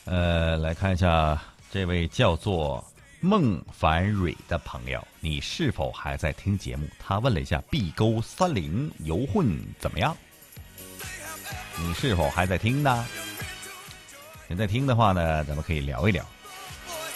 来看一下这位叫做孟凡蕊的朋友，你是否还在听节目？他问了一下碧沟30游混怎么样？你是否还在听呢？你在听的话呢，咱们可以聊一聊。